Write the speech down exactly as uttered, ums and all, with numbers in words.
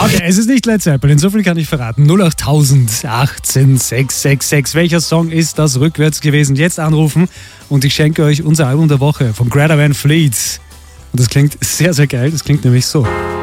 Okay, es ist nicht Led Zeppelin, so viel kann ich verraten. null acht achtzehn sechs sechs sechs. Welcher Song ist das rückwärts gewesen? Jetzt anrufen und ich schenke euch unser Album der Woche von Greta Van Fleet. Und das klingt sehr, sehr geil. Das klingt nämlich so.